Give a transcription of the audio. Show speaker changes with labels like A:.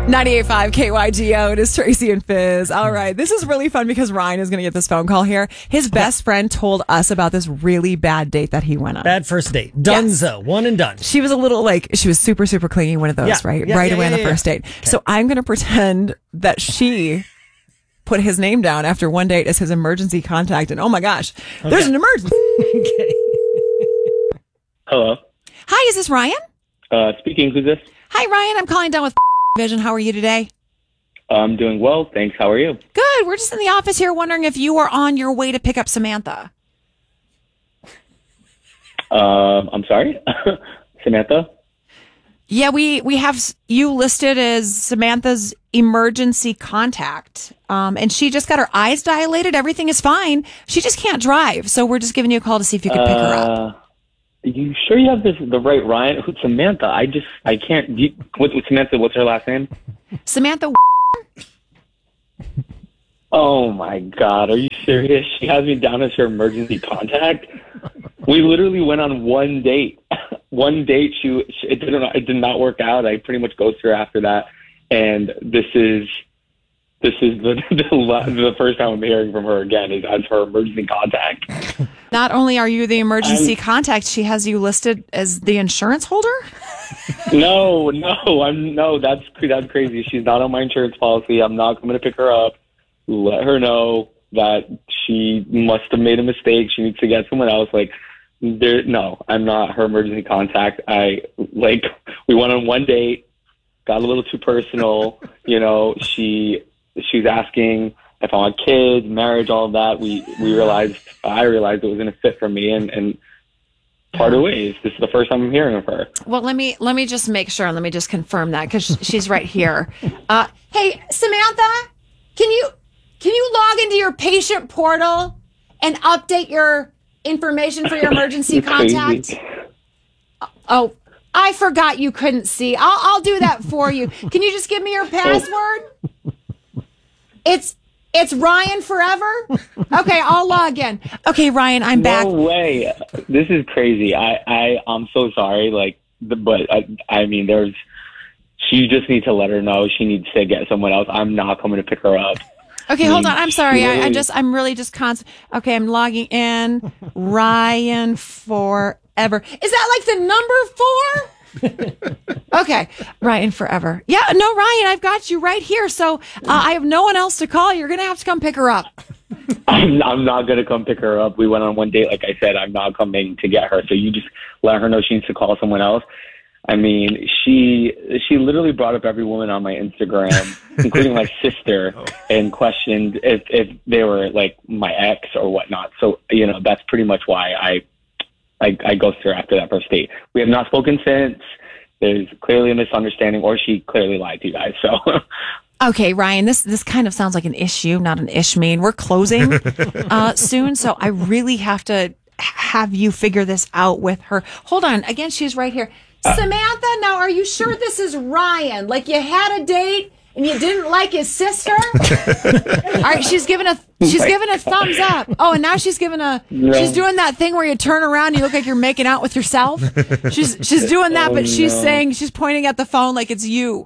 A: 98.5 KYGO. It is Tracy and Fizz. All right. This is really fun because Ryan is going to get this phone call here. His best friend told us about this really bad date that he went on.
B: Bad first date. Dunzo. Yes. One and done.
A: She was a little she was super, super clingy, one of those, right? Right away on the first date. Okay. So I'm going to pretend that she put his name down after one date as his emergency contact. And oh my gosh, there's an emergency.
B: Okay.
C: Hello.
A: Hi, is this Ryan?
C: Speaking. Who's this?
A: Hi, Ryan. I'm calling down with Vision. How are you today?
C: I'm doing well, thanks. How are you?
A: Good. We're just in the office here wondering if you are on your way to pick up Samantha.
C: I'm sorry? Samantha?
A: Yeah, we have you listed as Samantha's emergency contact. And she just got her eyes dilated. Everything is fine. She just can't drive. So we're just giving you a call to see if you could pick her up.
C: You sure you have the right Ryan? Who's Samantha? I can't. What's Samantha? What's her last name?
A: Samantha.
C: Oh my God, are you serious? She has me down as her emergency contact. We literally went on one date. One date. It did not work out. I pretty much ghosted her after that. And this is the first time I'm hearing from her again is as her emergency contact.
A: Not only are you the emergency contact, she has you listed as the insurance holder?
C: No, that's crazy. She's not on my insurance policy. I'm not going to pick her up. Let her know that she must have made a mistake. She needs to get someone else. No, I'm not her emergency contact. We went on one date, got a little too personal. She's asking if I want kids, marriage, all of that. I realized it wasn't a fit for me and parted ways. This is the first time I'm hearing of her.
A: Well, let me just make sure and let me just confirm that because she's right here. Hey, Samantha, can you log into your patient portal and update your information for your emergency contact? Oh, I forgot you couldn't see. I'll do that for you. Can you just give me your password? It's Ryan Forever? Okay, I'll log in. Okay, Ryan, I'm back.
C: No way. This is crazy. I'm so sorry. She just needs to let her know she needs to get someone else. I'm not coming to pick her up.
A: Okay, hold on. I'm sorry. I'm really just okay, I'm logging in. Ryan Forever. Is that like the number 4? Okay, Ryan Forever. Yeah, no, Ryan, I've got you right here. So I have no one else to call. You're going to have to come pick her up.
C: I'm not going to come pick her up. We went on one date. Like I said, I'm not coming to get her. So you just let her know she needs to call someone else. I mean, she literally brought up every woman on my Instagram, including my sister, and questioned if they were like my ex or whatnot. So, that's pretty much why I ghosted her after that first date. We have not spoken since. There's clearly a misunderstanding, or she clearly lied to you guys. So,
A: okay, Ryan, this kind of sounds like an issue, not an ishmean. We're closing soon, so I really have to have you figure this out with her. Hold on, again, she's right here. Samantha, now are you sure this is Ryan? Like you had a date and you didn't like his sister? All right, she's giving a thumbs up. Oh, and now she's doing that thing where you turn around and you look like you're making out with yourself. She's doing that, but she's saying she's pointing at the phone like it's you.